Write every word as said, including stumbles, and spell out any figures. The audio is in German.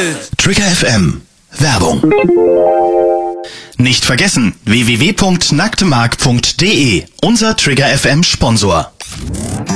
Welt. Trigger F M. Werbung. Nicht vergessen, w w w punkt nacktemark punkt d e, unser Trigger F M Sponsor.